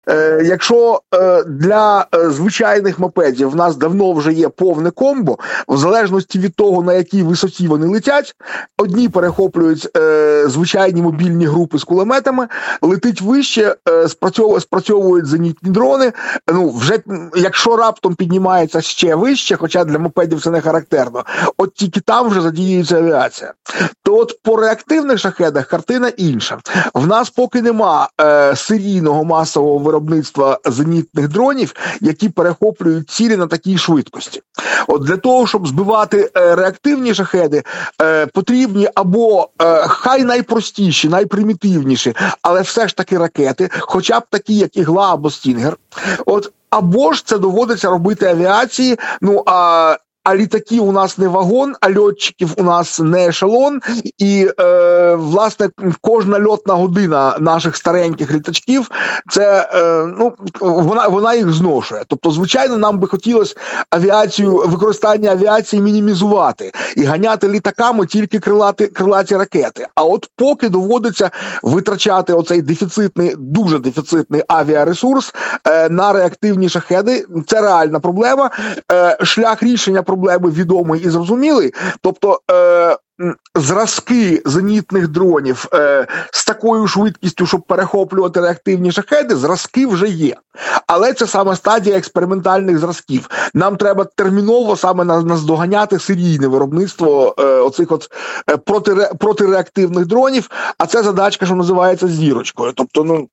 Якщо для звичайних мопедів в нас давно вже є повне комбо, в залежності від того, на якій висоті вони летять, одні перехоплюють звичайні мобільні групи з кулеметами, летить вище, спрацьовують зенітні дрони, вже якщо раптом піднімається ще вище, хоча для мопедів це не характерно, от тільки там вже задіюється авіація. То от по реактивних шахедах картина інша. В нас поки нема серійного масового виробництва зенітних дронів, які перехоплюють цілі на такій швидкості. От для того, щоб збивати реактивні шахеди, потрібні або хай найпростіші, найпримітивніші, але все ж таки ракети, хоча б такі, як Ігла або Стінгер. От, або ж це доводиться робити авіації, а літаки у нас не вагон, а льотчиків у нас не ешелон, і, власне, кожна льотна година наших стареньких літачків, це, вона їх зношує. Тобто, звичайно, нам би хотілося використання авіації мінімізувати і ганяти літаками тільки крилаті ракети. А от поки доводиться витрачати оцей дуже дефіцитний авіаресурс на реактивні шахеди, це реальна проблема. Шлях рішення проблеми відомий і зрозумілий. Тобто зразки зенітних дронів з такою швидкістю, щоб перехоплювати реактивні шахеди, зразки вже є. Але це саме стадія експериментальних зразків. Нам треба терміново саме наздоганяти серійне виробництво оцих протиреактивних дронів, а це задачка, що називається зірочкою. Тобто,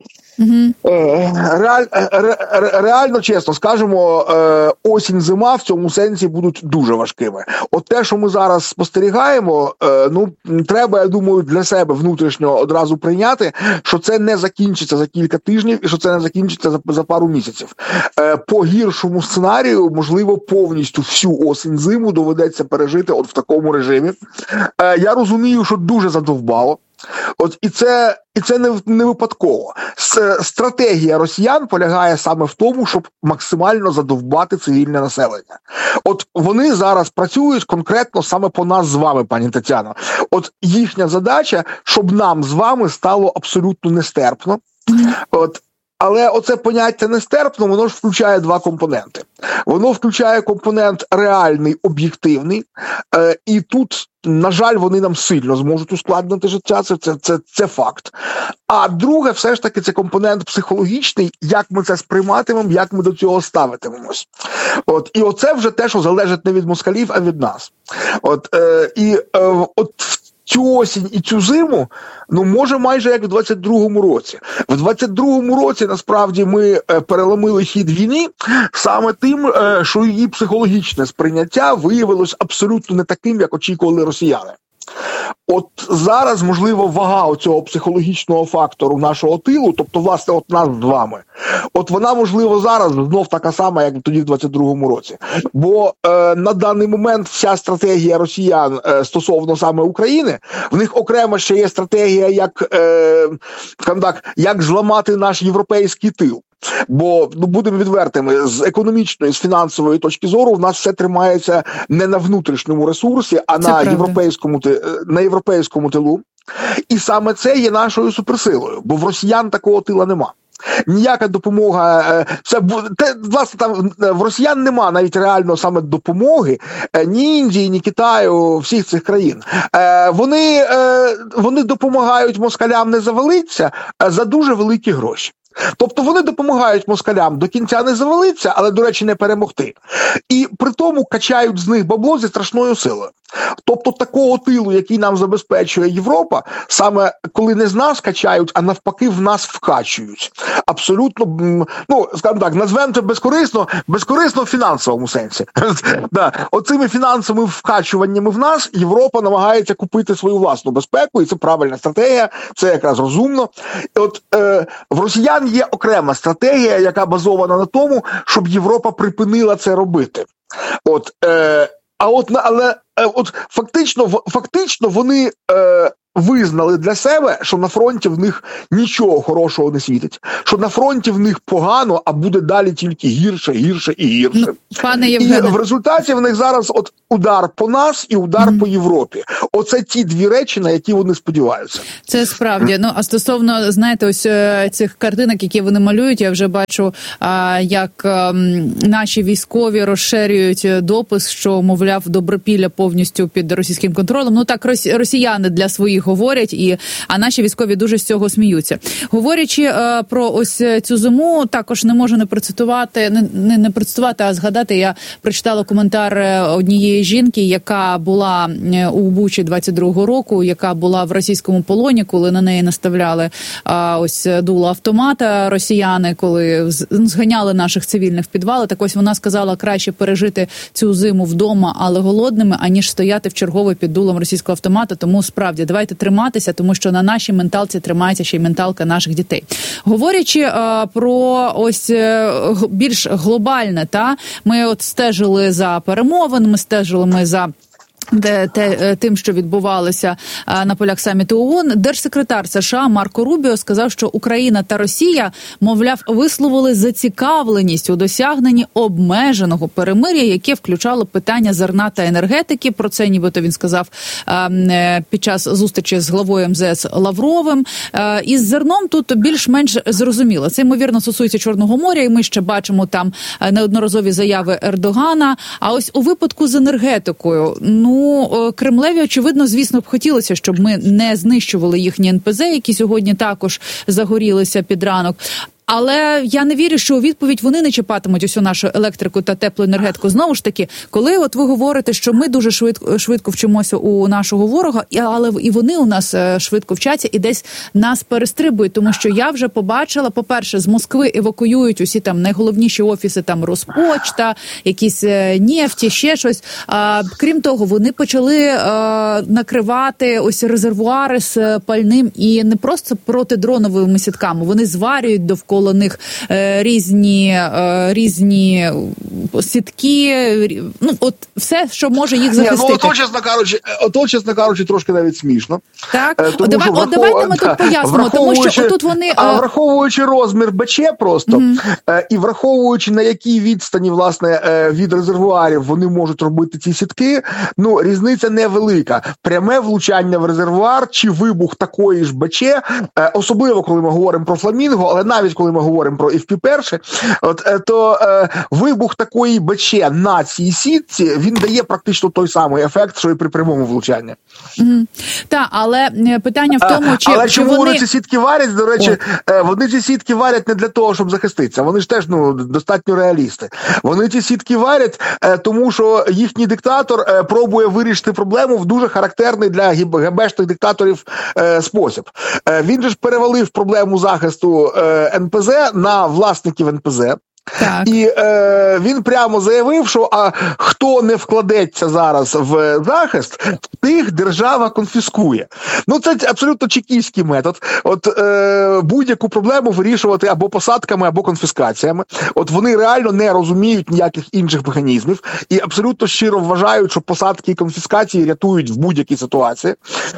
реально, чесно скажемо, осінь-зима в цьому сенсі будуть дуже важкими. От те, що ми зараз спостерігаємо, треба, я думаю, для себе внутрішньо одразу прийняти, що це не закінчиться за кілька тижнів і що це не закінчиться за пару місяців. По гіршому сценарію, можливо, повністю всю осінь-зиму доведеться пережити от в такому режимі. Я розумію, що дуже задовбало. От і це не випадково. Стратегія росіян полягає саме в тому, щоб максимально задовбати цивільне населення. От вони зараз працюють конкретно саме по нас з вами, пані Тетяно. От їхня задача, щоб нам з вами стало абсолютно нестерпно. От. Але оце поняття нестерпно, воно ж включає два компоненти. Воно включає компонент реальний, об'єктивний, і тут, на жаль, вони нам сильно зможуть ускладнити життя, це факт. А друге, все ж таки, це компонент психологічний, як ми це сприйматимемо, як ми до цього ставитимемось. От, і оце вже те, що залежить не від москалів, а від нас. От цю осінь і цю зиму, може майже як в 22-му році. В 22-му році, насправді, ми переломили хід війни саме тим, що її психологічне сприйняття виявилось абсолютно не таким, як очікували росіяни. От зараз, можливо, вага цього психологічного фактору нашого тилу, тобто, власне, от нас з вами, от вона, можливо, зараз знов така сама, як тоді в 22-му році. Бо на даний момент вся стратегія росіян стосовно саме України, в них окремо ще є стратегія, як зламати наш європейський тил. Бо, будемо відвертими, з економічної, з фінансової точки зору в нас все тримається не на внутрішньому ресурсі, а на європейському тилу. І саме це є нашою суперсилою, бо в росіян такого тила нема. Ніяка допомога, власне, там в росіян нема навіть реально саме допомоги ні Індії, ні Китаю, всіх цих країн. Вони допомагають москалям не завалитися за дуже великі гроші. Тобто вони допомагають москалям до кінця не завалитися, але, до речі, не перемогти. І при тому качають з них бабло зі страшною силою. Тобто такого тилу, який нам забезпечує Європа, саме коли не з нас качають, а навпаки в нас вкачують. Абсолютно, скажімо так, назвемо це безкорисно в фінансовому сенсі. Оцими фінансовими вкачуваннями в нас Європа намагається купити свою власну безпеку, і це правильна стратегія, це якраз розумно. І от в росіян є окрема стратегія, яка базована на тому, щоб Європа припинила це робити. Але фактично визнали для себе, що на фронті в них нічого хорошого не світить, що на фронті в них погано, а буде далі тільки гірше, гірше і гірше. Пане Євгене. І в результаті в них зараз от удар по нас і удар по Європі. Оце ті дві речі, на які вони сподіваються. Це справді. Ну, а стосовно, знаєте, ось цих картинок, які вони малюють, я вже бачу, як наші військові розширюють допис, що, мовляв, Добропілля повністю під російським контролем. Ну, так росіяни для своїх говорять, а наші військові дуже з цього сміються. Говорячи про ось цю зиму, також не можу не процитувати, не процитувати, а згадати, я прочитала коментар однієї жінки, яка була у Бучі 22-го року, яка була в російському полоні, коли на неї наставляли ось дуло автомата росіяни, коли зганяли наших цивільних в підвали. Так ось вона сказала, краще пережити цю зиму вдома, але голодними, аніж стояти в черговий під дулом російського автомата. Тому справді, давайте триматися, тому що на нашій менталці тримається ще й менталка наших дітей. Говорячи про ось більш глобальне, ми от стежили за перемовинами, стежили ми за тим, що відбувалося на полях саміту ООН. Держсекретар США Марко Рубіо сказав, що Україна та Росія, мовляв, висловили зацікавленість у досягненні обмеженого перемир'я, яке включало питання зерна та енергетики. Про це нібито він сказав під час зустрічі з главою МЗС Лавровим. Із зерном тут більш-менш зрозуміло. Це, ймовірно, стосується Чорного моря, і ми ще бачимо там неодноразові заяви Ердогана. А ось у випадку з енергетикою, Кремлеві, очевидно, звісно, б хотілося, щоб ми не знищували їхні НПЗ, які сьогодні також загорілися під ранок. Але я не вірю, що у відповідь вони не чіпатимуть усю нашу електрику та теплоенергетику. Знову ж таки, коли от ви говорите, що ми дуже швидко вчимося у нашого ворога, але і вони у нас швидко вчаться і десь нас перестрибують, тому що я вже побачила, по-перше, з Москви евакуюють усі там найголовніші офіси, там Роспочта, якісь нефті, ще щось. Крім того, вони почали накривати ось резервуари з пальним і не просто протидроновими сітками, вони зварюють довкола них різні сітки, от все, що може їх захистити. Ото, чесно кажучи, трошки навіть смішно. Так, давайте ми тут пояснимо, тому що тут вони... Враховуючи розмір БЧ просто, і враховуючи, на якій відстані, власне, від резервуарів вони можуть робити ці сітки, різниця невелика. Пряме влучання в резервуар чи вибух такої ж БЧ, особливо, коли ми говоримо про Фламінго, але навіть коли ми говоримо про FP-1, то вибух такої БЧ на цій сітці, він дає практично той самий ефект, що і при прямому влучанні. Так, але питання в тому, але чому вони ці сітки варять, до речі, вони ці сітки варять не для того, щоб захиститися, вони ж теж достатньо реалісти. Вони ці сітки варять, тому що їхній диктатор пробує вирішити проблему в дуже характерний для ГБшних диктаторів спосіб. Він же ж перевалив проблему захисту НПЗ на власників НПЗ. Так. І він прямо заявив, що хто не вкладеться зараз в захист, тих держава конфіскує. Це абсолютно чекістський метод. Будь-яку проблему вирішувати або посадками, або конфіскаціями. Вони реально не розуміють ніяких інших механізмів і абсолютно щиро вважають, що посадки і конфіскації рятують в будь-якій ситуації.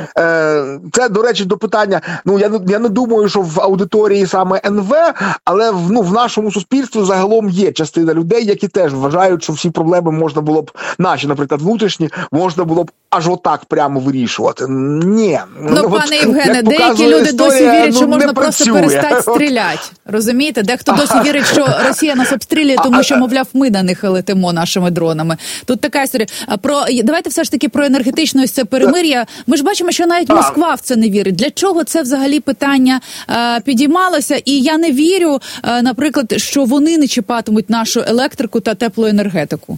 Це, до речі, до питання, я не думаю, що в аудиторії саме НВ, але в нашому суспільстві загалом є частина людей, які теж вважають, що всі проблеми можна було б, наші, наприклад, внутрішні, можна було б аж отак прямо вирішувати. Ні. Пане Євгене, деякі люди досі вірять, що можна просто перестати стріляти. Розумієте? Дехто досі вірить, що Росія нас обстрілює, тому що, мовляв, ми на них летимо нашими дронами. Тут така історія. Давайте все ж таки про енергетичне ось це перемир'я. Ми ж бачимо, що навіть Москва в це не вірить. Для чого це взагалі питання підіймалося? І я не вірю, наприклад, що вони не чіпатимуть нашу електрику та теплоенергетику.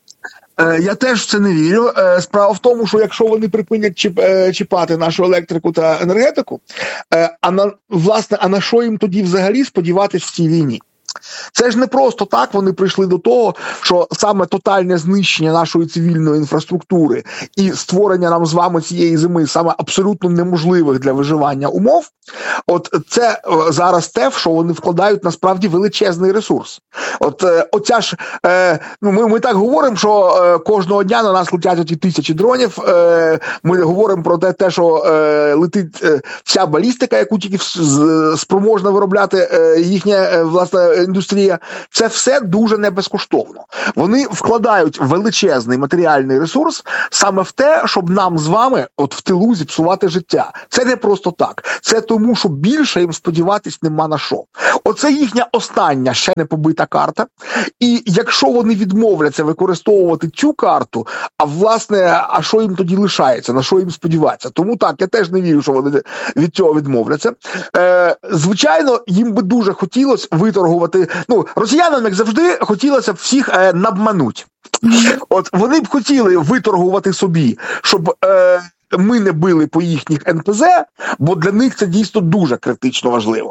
Я теж в це не вірю. Справа в тому, що якщо вони припинять чіпати нашу електрику та енергетику, а на що їм тоді взагалі сподіватись в цій війні? Це ж не просто так вони прийшли до того, що саме тотальне знищення нашої цивільної інфраструктури і створення нам з вами цієї зими саме абсолютно неможливих для виживання умов, от це зараз те, в що вони вкладають насправді величезний ресурс. Оця ж, ми так говоримо, що кожного дня на нас летять оті тисячі дронів, ми говоримо про те, що летить вся балістика, яку тільки спроможна виробляти їхня власна індустрія. Це все дуже не безкоштовно. Вони вкладають величезний матеріальний ресурс саме в те, щоб нам з вами от в тилу зіпсувати життя. Це не просто так. Це тому, що більше їм сподіватись нема на що. Оце їхня остання ще не побита карта. І якщо вони відмовляться використовувати цю карту, а що їм тоді лишається, на що їм сподіватися? Тому так, я теж не вірю, що вони від цього відмовляться. Звичайно, їм би дуже хотілося виторгувати, росіянам, як завжди, хотілося б всіх набманути. От вони б хотіли виторгувати собі, щоб ми не били по їхніх НПЗ, бо для них це дійсно дуже критично важливо.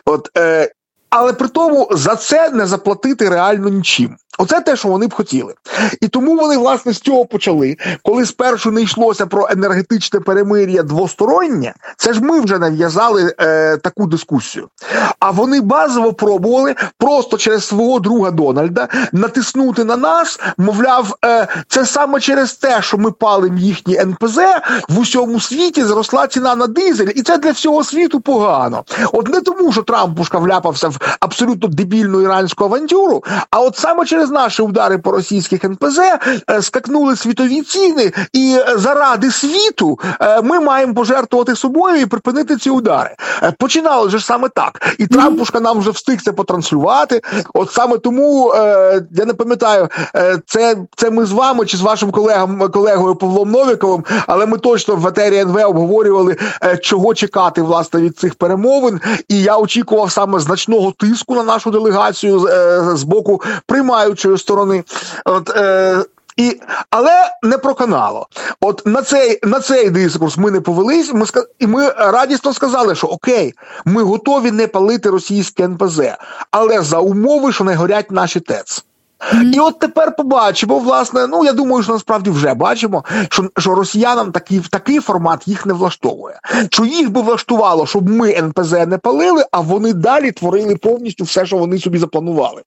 Але при тому за це не заплатити реально нічим. Оце те, що вони б хотіли. І тому вони, власне, з цього почали. Коли спершу не йшлося про енергетичне перемир'я двостороннє, це ж ми вже нав'язали таку дискусію. А вони базово пробували просто через свого друга Дональда натиснути на нас, мовляв, це саме через те, що ми палимо їхні НПЗ, в усьому світі зросла ціна на дизель, і це для всього світу погано. От не тому, що Трампушка вляпався в абсолютно дебільну іранську авантюру, а от саме через наші удари по російських НПЗ скакнули світові ціни, і заради світу ми маємо пожертвувати собою і припинити ці удари. Починало ж саме так. І Трампушка нам вже встиг це потранслювати. От саме тому, я не пам'ятаю, це ми з вами чи з вашим колегою Павлом Новіковим, але ми точно в етері НВ обговорювали, чого чекати, власне, від цих перемовин. І я очікував саме значного тиску на нашу делегацію з боку приймаючої сторони. Але не проканало. От на цей дискурс ми не повелись, і ми радісно сказали, що окей, ми готові не палити російське НПЗ, але за умови, що не горять наші ТЕЦ. І от тепер побачимо, власне, я думаю, що насправді вже бачимо, що росіянам такий формат їх не влаштовує. Що їх би влаштувало, щоб ми НПЗ не палили, а вони далі творили повністю все, що вони собі запланували.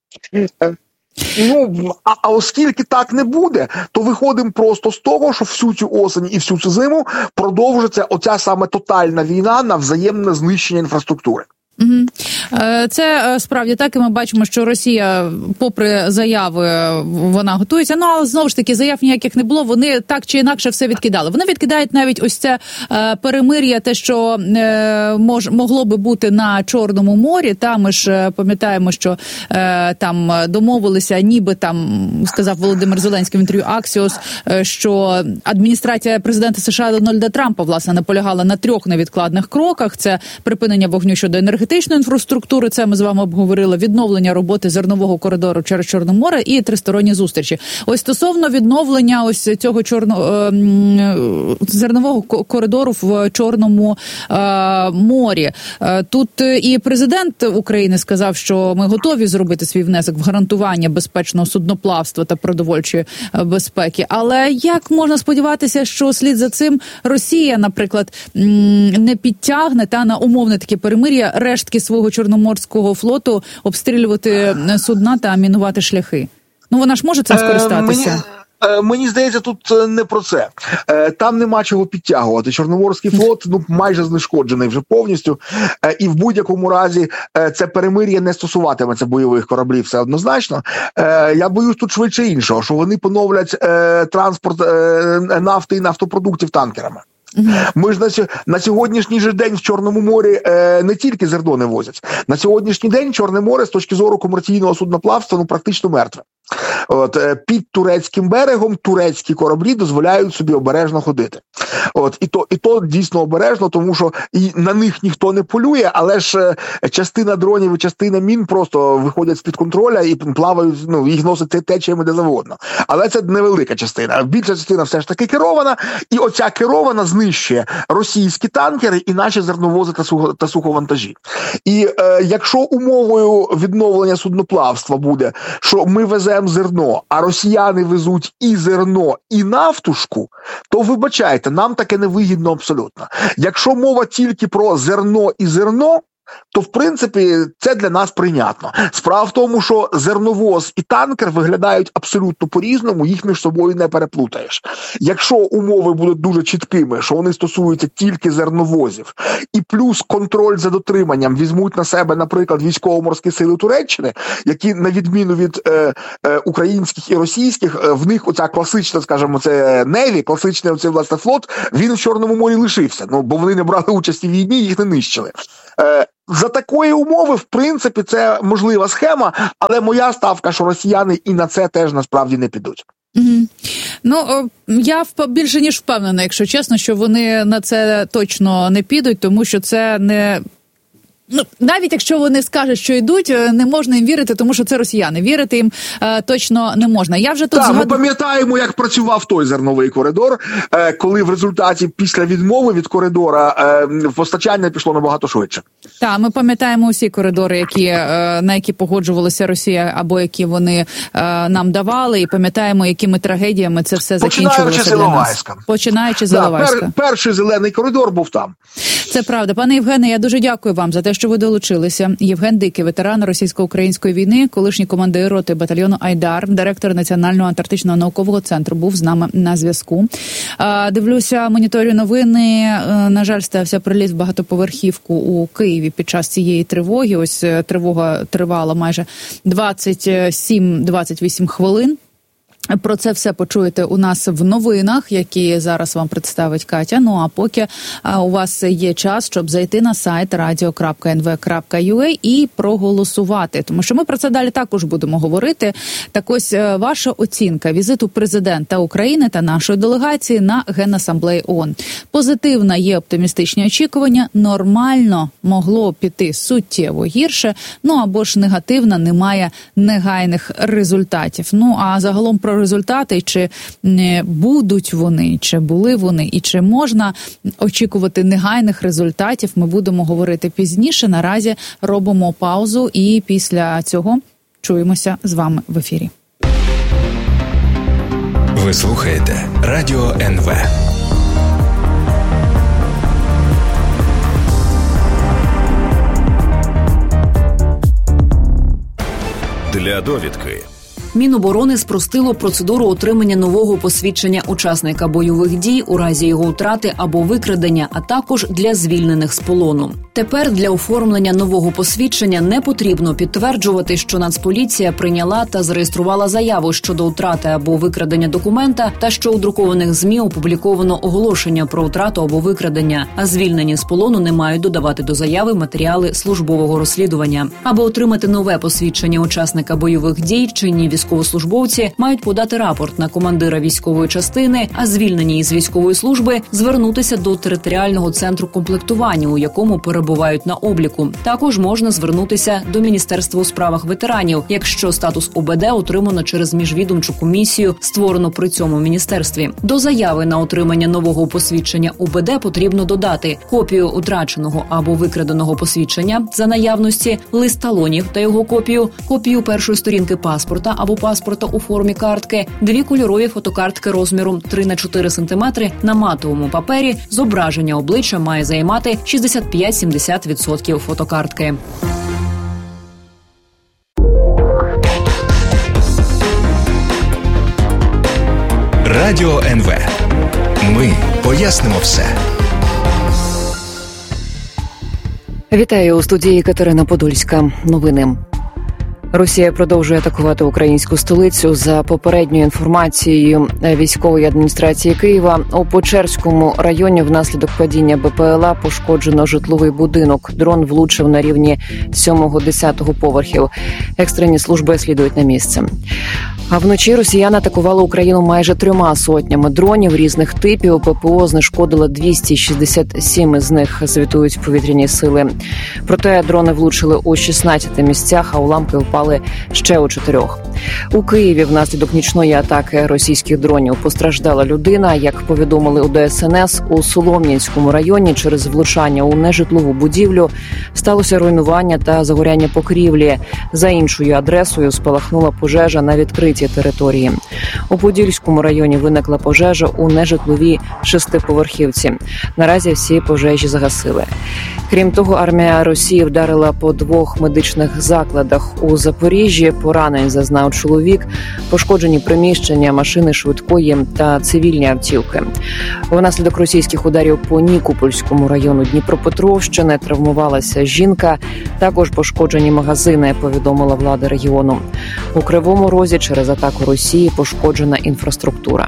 А оскільки так не буде, то виходимо просто з того, що всю цю осінь і всю цю зиму продовжиться оця саме тотальна війна на взаємне знищення інфраструктури. Це справді так, і ми бачимо, що Росія, попри заяви, вона готується, але знову ж таки заяв ніяких не було, вони так чи інакше все відкидали. Вони відкидають навіть ось це перемир'я, те, що могло би бути на Чорному морі, ми ж пам'ятаємо, що там домовилися, ніби там, сказав Володимир Зеленський в інтерв'ю Axios, що адміністрація президента США Дональда Трампа, власне, наполягала на 3 невідкладних кроках. Це припинення вогню щодо енергетичної інфраструктури, це ми з вами обговорили, відновлення роботи зернового коридору через Чорне море і тристоронні зустрічі. Ось стосовно відновлення ось цього зернового коридору в Чорному морі. Тут і президент України сказав, що ми готові зробити свій внесок в гарантування безпечного судноплавства та продовольчої безпеки. Але як можна сподіватися, що слід за цим Росія, наприклад, не підтягне на умовне таке перемир'я рештки свого Чорноморського флоту обстрілювати судна та мінувати шляхи? Вона ж може цим скористатися? Мені здається, тут не про це. Там нема чого підтягувати. Чорноморський флот майже знешкоджений вже повністю. І в будь-якому разі це перемир'я не стосуватиметься бойових кораблів, все однозначно. Я боюсь тут швидше іншого, що вони поновлять транспорт нафти і нафтопродуктів танкерами. Ми ж на сьогоднішній же день в Чорному морі не тільки зерно не возять. На сьогоднішній день Чорне море з точки зору комерційного судноплавства практично мертве. Під турецьким берегом турецькі кораблі дозволяють собі обережно ходити. І то дійсно обережно, тому що і на них ніхто не полює, але ж частина дронів і частина мін просто виходять з-під контроля і плавають, їх носить течіями де завгодно. Але це невелика частина. Більша частина все ж таки керована, і оця керована знищує російські танкери і наші зерновози та суховантажі. І якщо умовою відновлення судноплавства буде, що ми веземо зерно, а росіяни везуть і зерно, і нафтушку, то вибачайте, нам таке невигідно абсолютно. Якщо мова тільки про зерно і зерно, то, в принципі, це для нас прийнятно. Справа в тому, що зерновоз і танкер виглядають абсолютно по-різному, їх між собою не переплутаєш. Якщо умови будуть дуже чіткими, що вони стосуються тільки зерновозів, і плюс контроль за дотриманням візьмуть на себе, наприклад, військово-морські сили Туреччини, які, на відміну від українських і російських, в них оця класична, скажімо, це Неві, класичний оцей, власне, флот, він в Чорному морі лишився, бо вони не брали участі в війні, їх не нищили. За такої умови, в принципі, це можлива схема, але моя ставка, що росіяни і на це теж насправді не підуть. Я більше ніж впевнена, якщо чесно, що вони на це точно не підуть, тому що це не... навіть якщо вони скажуть, що йдуть, не можна їм вірити, тому що це росіяни. Вірити їм точно не можна. Я вже тут ми пам'ятаємо, як працював той зерновий коридор, коли в результаті після відмови від коридора постачання пішло набагато швидше. Так, ми пам'ятаємо усі коридори, на які погоджувалася Росія, або які вони нам давали, і пам'ятаємо, якими трагедіями це все закінчувалося для нас. Починаючи з Іловайська. Перший зелений коридор був там. Це правда. Пане Євгене, я дуже дякую вам за те, що ви долучилися. Євген Дикий, ветеран російсько-української війни, колишній командир роти батальйону «Айдар», директор Національного антарктичного наукового центру, був з нами на зв'язку. Дивлюся, моніторю новини. На жаль, стався приліт в багатоповерхівку у Києві під час цієї тривоги. Ось тривога тривала майже 27-28 хвилин. Про це все почуєте у нас в новинах, які зараз вам представить Катя. Ну а поки у вас є час, щоб зайти на сайт radio.nv.ua і проголосувати. Тому що ми про це далі також будемо говорити. Так ось ваша оцінка візиту президента України та нашої делегації на Генасамблеї ООН. Позитивна, є оптимістичні очікування, нормально могло піти суттєво гірше, або ж негативна, немає негайних результатів. А загалом про результати, чи будуть вони, чи були вони, і чи можна очікувати негайних результатів, ми будемо говорити пізніше. Наразі робимо паузу і після цього чуємося з вами в ефірі. Ви слухаєте Радіо НВ. Для довідки. Міноборони спростило процедуру отримання нового посвідчення учасника бойових дій у разі його втрати або викрадення, а також для звільнених з полону. Тепер для оформлення нового посвідчення не потрібно підтверджувати, що Нацполіція прийняла та зареєструвала заяву щодо втрати або викрадення документа та що у друкованих ЗМІ опубліковано оголошення про втрату або викрадення, а звільнені з полону не мають додавати до заяви матеріали службового розслідування. Аби отримати нове посвідчення учасника бойових дій, чинні військовослужбовці мають подати рапорт на командира військової частини, а звільнені із військової служби звернутися до територіального центру комплектування, у якому перебувають на обліку. Також можна звернутися до Міністерства у справах ветеранів, якщо статус ОБД отримано через міжвідомчу комісію, створену при цьому міністерстві. До заяви на отримання нового посвідчення ОБД потрібно додати копію утраченого або викраденого посвідчення за наявності, лист талонів та його копію першої сторінки паспорта або паспорта у формі картки, 2 кольорові фотокартки розміром 3х4 см на матовому папері. Зображення обличчя має займати 65-70% фотокартки. Радіо НВ. Ми пояснимо все. Вітаю, у студії Катерина Подольська. Новини. Росія продовжує атакувати українську столицю. За попередньою інформацією військової адміністрації Києва, у Печерському районі внаслідок падіння БПЛА пошкоджено житловий будинок. Дрон влучив на рівні 7-10 поверхів. Екстрені служби слідують на місце. А вночі росіяни атакували Україну майже 3 сотнями дронів різних типів. ППО знешкодило 267 з них, звітують повітряні сили. Проте дрони влучили у 16 місцях, а уламки впали ще у 4. У Києві внаслідок нічної атаки російських дронів постраждала людина. Як повідомили у ДСНС, у Солом'янському районі через влучання у нежитлову будівлю сталося руйнування та загоряння покрівлі. За іншою адресою спалахнула пожежа на відкритій території. У Подільському районі виникла пожежа у нежитловій 6-поверхівці. Наразі всі пожежі загасили. Крім того, армія Росії вдарила по 2 медичних закладах у Запоріжжі. Поранень зазнав чоловік, пошкоджені приміщення, машини швидкої та цивільні автівки. Внаслідок російських ударів по Нікопольському району Дніпропетровщини травмувалася жінка. Також пошкоджені магазини, повідомила влада регіону. У Кривому Розі через атаку Росії пошкоджена інфраструктура.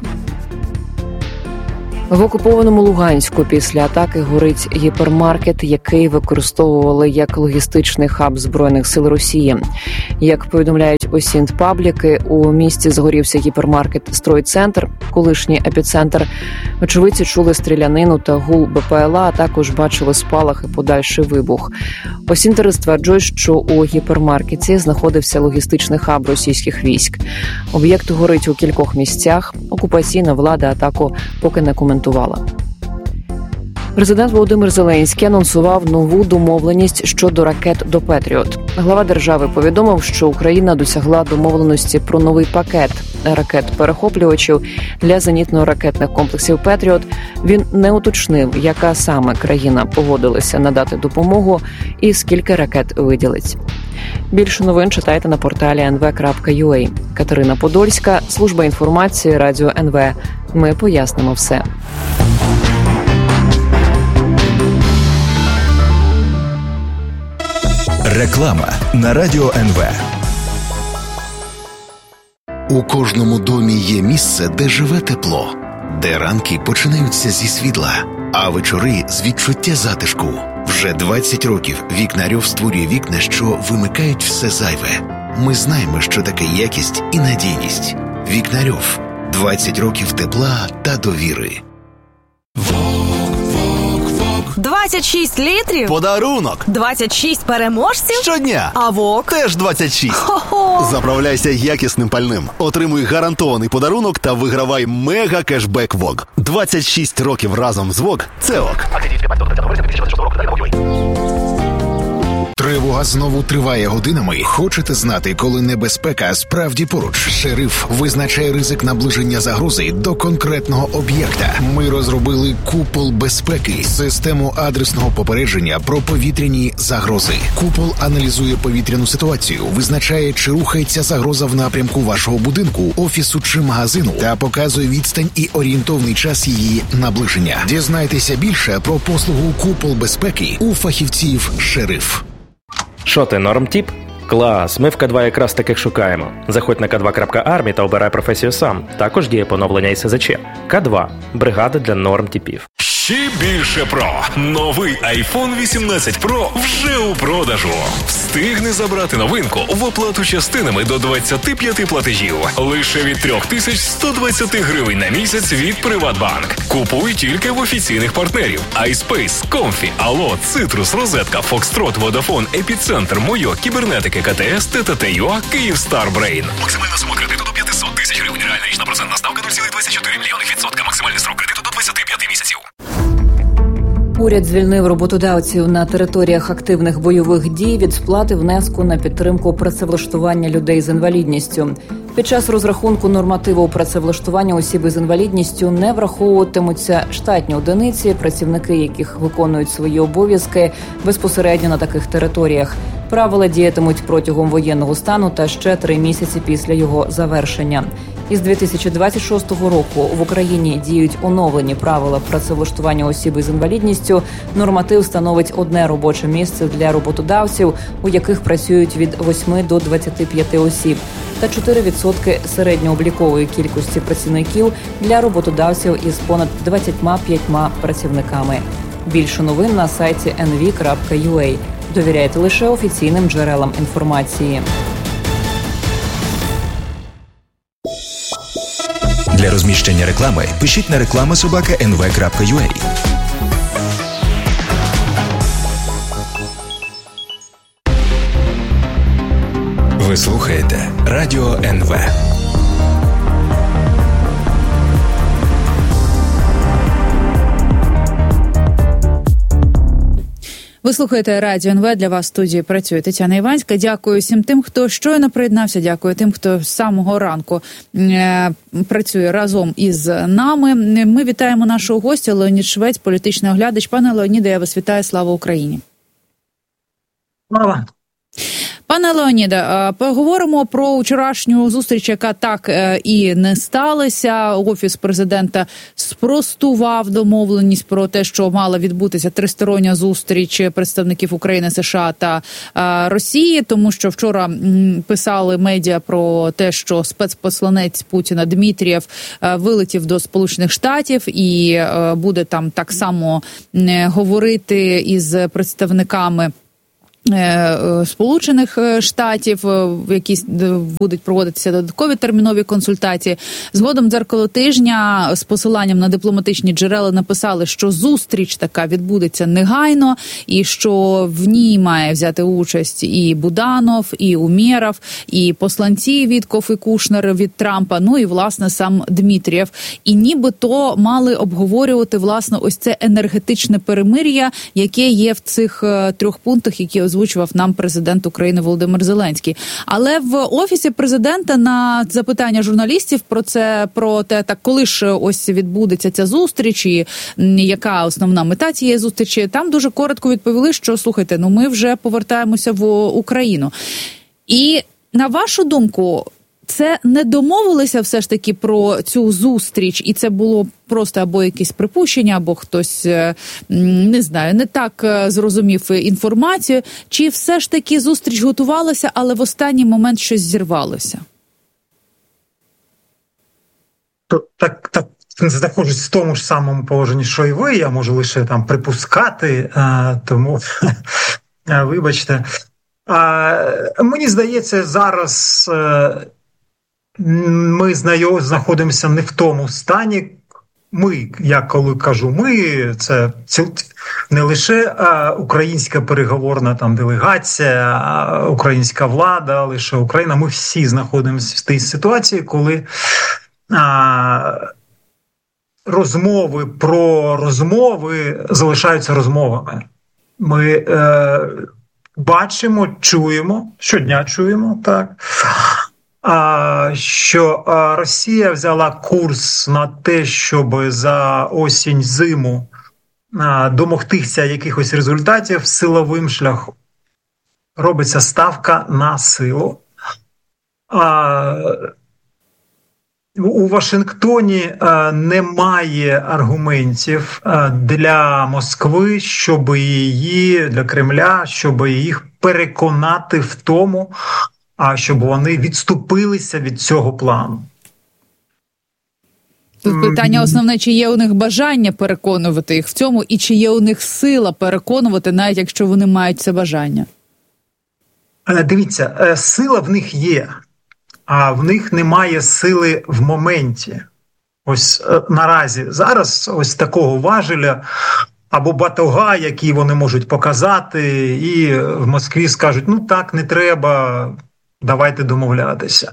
В окупованому Луганську після атаки горить гіпермаркет, який використовували як логістичний хаб Збройних сил Росії. Як повідомляють Осінт-пабліки, у місті згорівся гіпермаркет «Стройцентр», колишній епіцентр. Очевидці чули стрілянину та гул БПЛА, а також бачили спалах і подальший вибух. Осінтери стверджують, що у гіпермаркеті знаходився логістичний хаб російських військ. Об'єкт горить у кількох місцях. Окупаційна влада атаку поки не коментувала. Президент Володимир Зеленський анонсував нову домовленість щодо ракет до «Петріот». Глава держави повідомив, що Україна досягла домовленості про новий пакет ракет-перехоплювачів для зенітно-ракетних комплексів «Петріот». Він не уточнив, яка саме країна погодилася надати допомогу і скільки ракет виділить. Більше новин читайте на порталі nv.ua. Катерина Подольська, служба інформації, Радіо НВ. Ми пояснимо все. Реклама на Радіо НВ. У кожному домі є місце, де живе тепло, де ранки починаються зі світла, а вечори з відчуття затишку. Вже 20 років Вікнарьов створює вікна, що вимикають все зайве. Ми знаємо, що таке якість і надійність. Вікнарьов. 20 років тепла та довіри. 26 літрів? Подарунок! 26 переможців? Щодня! А ВОК? Теж 26. Хо-хо! Заправляйся якісним пальним. Отримуй гарантований подарунок та вигравай мега-кешбек ВОК. 26 років разом з ВОК – це ОК. Тривога знову триває годинами. Хочете знати, коли небезпека справді поруч? Шериф визначає ризик наближення загрози до конкретного об'єкта. Ми розробили «Купол безпеки» – систему адресного попередження про повітряні загрози. «Купол» аналізує повітряну ситуацію, визначає, чи рухається загроза в напрямку вашого будинку, офісу чи магазину, та показує відстань і орієнтовний час її наближення. Дізнайтеся більше про послугу «Купол безпеки» у фахівців «Шериф». Що ти, нормтіп? Клас, ми в К2 якраз таких шукаємо. Заходь на k2.army та обирай професію сам. Також діє поновлення і СЗЧ. К2 – бригада для нормтіпів. Ще більше про. Новий iPhone 18 Pro вже у продажу. Встигни забрати новинку в оплату частинами до 25 платежів. Лише від 3120 гривень на місяць від Приватбанк. Купуй тільки в офіційних партнерів. iSpace, Comfy, Allo, Citrus, Розетка, Foxtrot, Vodafone, Епіцентр, Мойо, Кібернетики, КТС, ТТТ.ЮА, Київстар Брейн. Максимальна сума кредиту до 500 тисяч гривень. Реальна річна процентна ставка 0,24 мільйони %. Максимальний срок кредиту до 25 місяців. Уряд звільнив роботодавців на територіях активних бойових дій від сплати внеску на підтримку працевлаштування людей з інвалідністю. Під час розрахунку нормативу працевлаштування осіб із інвалідністю не враховуватимуться штатні одиниці, працівники яких виконують свої обов'язки безпосередньо на таких територіях. Правила діятимуть протягом воєнного стану та ще 3 місяці після його завершення. Із 2026 року в Україні діють оновлені правила працевлаштування осіб із інвалідністю. Норматив становить 1 робоче місце для роботодавців, у яких працюють від 8 до 25 осіб, та 4% середньооблікової кількості працівників для роботодавців із понад 25 працівниками. Більше новин на сайті nv.ua. Довіряйте лише офіційним джерелам інформації. Для розміщення реклами пишіть на reklama@nv.ua. Ви слухаєте Радіо НВ. Ви слухаєте Радіо НВ, для вас в студії працює Тетяна Іванська. Дякую всім тим, хто щойно приєднався, дякую тим, хто з самого ранку працює разом із нами. Ми вітаємо нашого гостя Леонід Швець, політичний оглядач. Пане Леоніде, я вас вітаю, слава Україні. Слава. Пане Леоніде, поговоримо про вчорашню зустріч, яка так і не сталася. Офіс президента спростував домовленість про те, що мала відбутися тристороння зустріч представників України, США та Росії, тому що вчора писали медіа про те, що спецпосланець Путіна Дмитрієв вилетів до Сполучених Штатів і буде там так само говорити із представниками Сполучених Штатів, в які будуть проводитися додаткові термінові консультації. Згодом «Дзеркало тижня» з посиланням на дипломатичні джерела написали, що зустріч така відбудеться негайно і що в ній має взяти участь і Буданов, і Умєров, і посланці Вітков і Кушнер від Трампа, ну і, власне, сам Дмитрієв. І нібито мали обговорювати, власне, ось це енергетичне перемир'я, яке є в цих 3 пунктах, які озвучував нам президент України Володимир Зеленський. Але в Офісі президента на запитання журналістів про те, так коли ж ось відбудеться ця зустріч і яка основна мета цієї зустрічі, там дуже коротко відповіли, що, слухайте, ми вже повертаємося в Україну. І, на вашу думку, це не домовилися все ж таки про цю зустріч, і це було просто або якісь припущення, або хтось, не знаю, не так зрозумів інформацію, чи все ж таки зустріч готувалася, але в останній момент щось зірвалося? Так, знаходжусь в тому ж самому положенні, що і ви, я можу лише там припускати, тому вибачте. Мені здається, зараз ми знаходимося не в тому стані. Ми, я коли кажу ми, це не лише українська переговорна там делегація, українська влада, лише Україна. Ми всі знаходимося в тій ситуації, коли розмови про розмови залишаються розмовами. Ми бачимо, чуємо, щодня чуємо, так, що Росія взяла курс на те, щоб за осінь-зиму домогтися якихось результатів силовим шляхом. Робиться ставка на силу. У Вашингтоні немає аргументів для Москви, для Кремля, щоб їх переконати в тому, щоб вони відступилися від цього плану. Тут питання основне, чи є у них бажання переконувати їх в цьому, і чи є у них сила переконувати, навіть якщо вони мають це бажання? Дивіться, сила в них є, а в них немає сили в моменті. Ось наразі, зараз ось такого важеля або батога, який вони можуть показати, і в Москві скажуть, так, не треба, давайте домовлятися.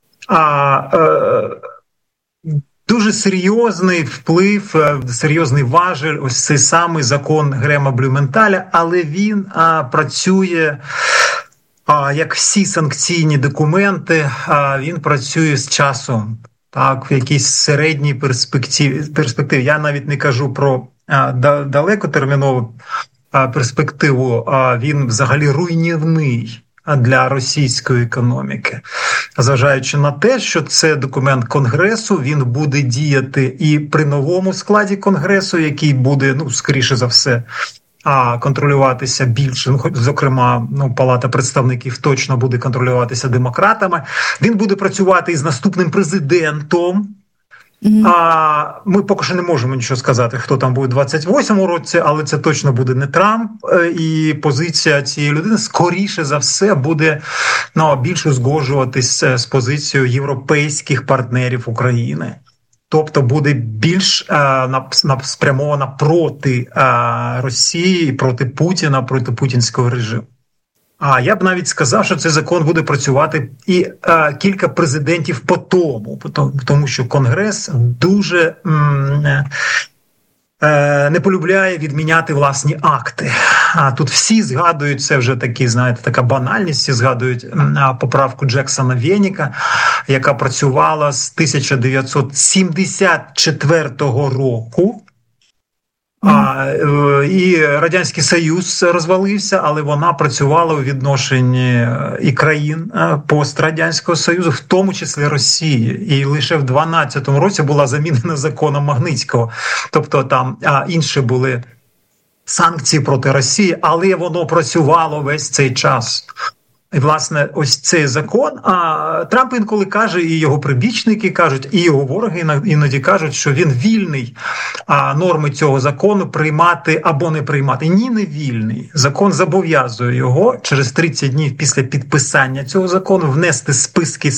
Дуже серйозний вплив, серйозний важель, ось цей самий закон Грема Блюменталя, але він працює, як всі санкційні документи, він працює з часом, так, в якійсь середній перспективі. Я навіть не кажу про далекотермінову перспективу, він взагалі руйнівний для російської економіки. Зважаючи на те, що це документ Конгресу, він буде діяти і при новому складі Конгресу, який буде, скоріше за все, контролюватися більше, зокрема, Палата представників точно буде контролюватися демократами. Він буде працювати із наступним президентом. Ми поки що не можемо нічого сказати, хто там буде в 28-му році, але це точно буде не Трамп, і позиція цієї людини, скоріше за все, буде більш узгоджуватись з позицією європейських партнерів України. тобто буде більш спрямована проти Росії, проти Путіна, проти путінського режиму. А я б навіть сказав, що цей закон буде працювати і кілька президентів по тому що Конгрес дуже не полюбляє відміняти власні акти. А тут всі згадують, це вже такі, знаєте, така банальність, всі згадують поправку Джексона Вєніка, яка працювала з 1974 року. І Радянський Союз розвалився, але вона працювала у відношенні і країн пострадянського Союзу, в тому числі Росії. І лише в 2012 році була замінена законом Магнітського. Тобто там інші були санкції проти Росії, але воно працювало весь цей час. І, власне, ось цей закон, Трамп інколи каже, і його прибічники кажуть, і його вороги іноді кажуть, що він вільний норми цього закону приймати або не приймати. Ні, не вільний. Закон зобов'язує його через 30 днів після підписання цього закону внести списки